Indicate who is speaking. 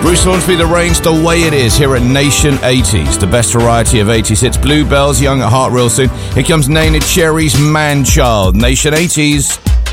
Speaker 1: Bruce Hornsby, The Rain's The Way It Is here at Nation 80s. The best variety of 80s hits. Bluebells, Young at Heart real soon. Here comes Neneh Cherry's Man Child. Nation 80s.